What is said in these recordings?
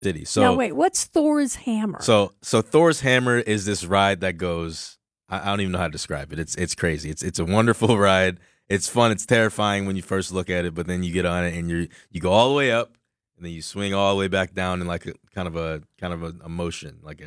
City. So now wait, what's Thor's hammer? So Thor's hammer is this ride that goes. I don't even know how to describe it. It's crazy. It's a wonderful ride. It's fun. It's terrifying when you first look at it, but then you get on it and you go all the way up, and then you swing all the way back down in like a kind of a motion, like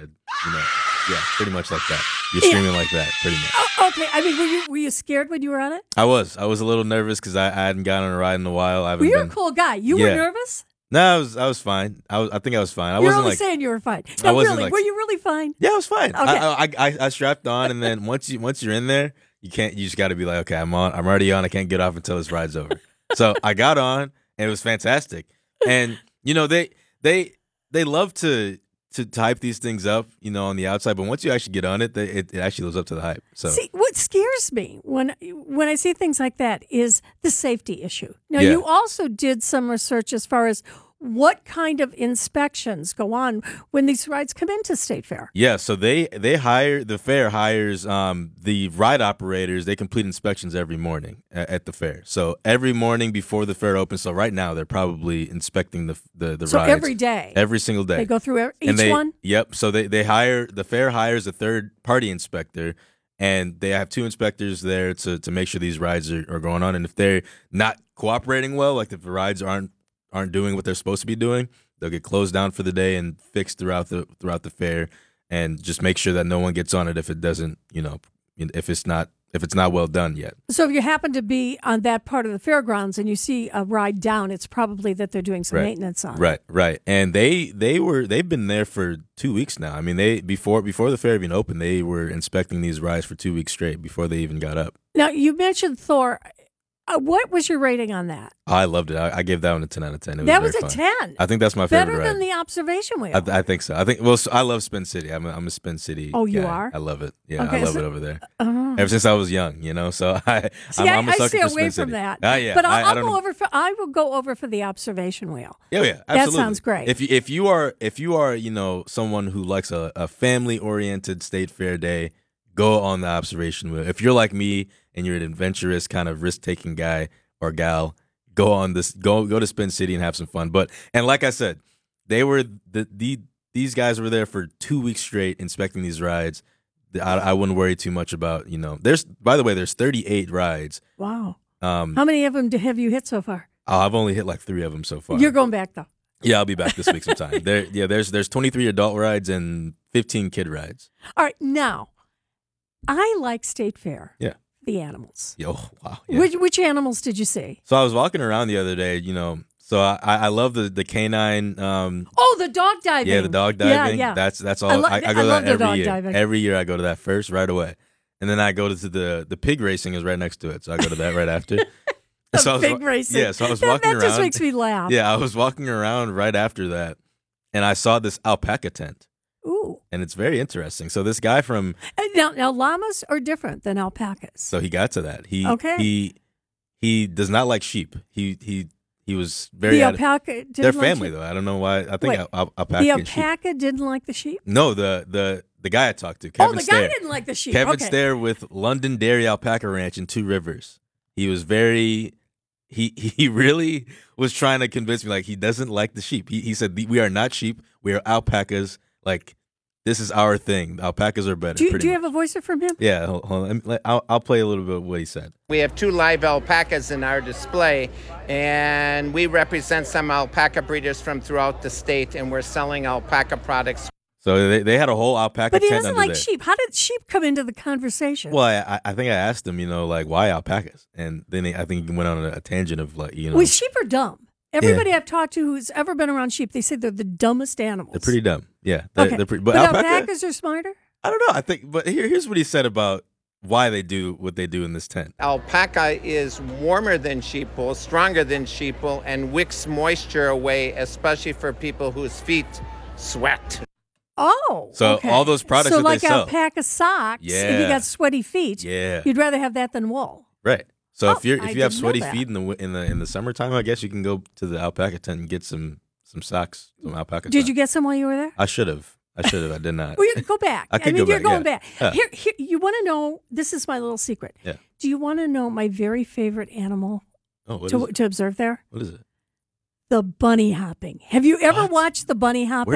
pretty much like that. You're screaming like that, pretty much. Oh, okay. I mean, were you scared when you were on it? I was a little nervous because I hadn't gotten on a ride in a while. You're a cool guy. You were nervous? No, I was fine. I think I was fine. You're only saying you were fine. No, really, were you really fine? Yeah, I was fine. Okay. I strapped on, and then once you're in there, you just got to be like, okay, I'm already on. I can't get off until this ride's over. So I got on, and it was fantastic. And they love to hype these things up, on the outside, but once you actually get on it, it actually lives up to the hype. So see, what scares me when I see things like that is the safety issue. Now, you also did some research as far as what kind of inspections go on when these rides come into State Fair. Yeah, so the fair hires the ride operators. They complete inspections every morning at the fair. So every morning before the fair opens. So right now they're probably inspecting the so rides every day, every single day. They go through each one. Yep. So the fair hires a third party inspector, and they have two inspectors there to make sure these rides are going on. And if they're not cooperating well, like if the rides aren't doing what they're supposed to be doing, they'll get closed down for the day and fixed throughout the fair, and just make sure that no one gets on it if it doesn't, if it's not well done yet. So if you happen to be on that part of the fairgrounds and you see a ride down, it's probably that they're doing some maintenance on it. Right. And they've been there for 2 weeks now. I mean, before the fair even opened, they were inspecting these rides for 2 weeks straight before they even got up. Now, you mentioned Thor. What was your rating on that? I loved it. I gave that one a 10 out of 10. That was a 10. I think that's my favorite ride. Better than the observation wheel. I think so. I love Spin City. I'm a Spin City guy. You are? I love it. Yeah, okay, I love it over there. Ever since I was young, so I'm a sucker stay for away Spin from City. that. Yeah. But I will go over for the observation wheel. Yeah, absolutely. That sounds great. If you are someone who likes a family oriented state fair day, go on the observation wheel. If you're like me and you're an adventurous kind of risk taking guy or gal, go to Spin City and have some fun. And like I said, these guys were there for 2 weeks straight inspecting these rides. I wouldn't worry too much about, there's 38 rides. Wow. How many of them have you hit so far? I've only hit like 3 of them so far. You're going back though. Yeah, I'll be back this week sometime. There's 23 adult rides and 15 kid rides. All right, now I like State Fair. Yeah. The animals. Oh, wow. Yeah. Which animals did you see? So I was walking around the other day, so I love the canine. The dog diving. Yeah, the dog diving. Yeah. That's all. I go to that every year. Diving. Every year I go to that first right away. And then I go to the pig racing is right next to it. So I go to that right after. Pig racing. Yeah, so I was walking around. That just makes me laugh. Yeah, I was walking around right after that, and I saw this alpaca tent. Ooh. And it's very interesting. So this guy from now llamas are different than alpacas. So he got to that. He does not like sheep. He was very. The alpaca. They're family though. I don't know why. I think alpaca. The alpaca didn't like the sheep. No, the guy I talked to, Kevin Stair. Guy didn't like the sheep. Kevin Stair with London Dairy Alpaca Ranch in Two Rivers. He was very. He really was trying to convince me like he doesn't like the sheep. He said we are not sheep. We are alpacas. Like, this is our thing. Alpacas are better. Do you have a voice from him? Yeah, hold on. I'll play a little bit of what he said. We have 2 live alpacas in our display, and we represent some alpaca breeders from throughout the state, and we're selling alpaca products. So they had a whole alpaca tent. But he tent doesn't under like there. sheep. How did sheep come into the conversation? Well, I think I asked him, like, why alpacas? And then I think he went on a tangent of like, Well, sheep are dumb. Everybody I've talked to who's ever been around sheep, they say they're the dumbest animals. They're pretty dumb. Yeah. Okay. They're pretty, but alpacas are smarter? I don't know. I think, but here's what he said about why they do what they do in this tent. Alpaca is warmer than sheep wool, stronger than sheep wool, and wicks moisture away, especially for people whose feet sweat. Oh, so all those products that like they sell. alpaca socks, if you got sweaty feet, you'd rather have that than wool. Right. So if you have sweaty feet in the summertime, I guess you can go to the alpaca tent and get some socks, some alpaca. Did you get some while you were there? I should have. I did not. Well, you go back. I mean, you're going back. Here, you want to know? This is my little secret. Yeah. Do you want to know my very favorite animal to observe there? What is it? the bunny hopping. Have you ever watched the bunny hopping?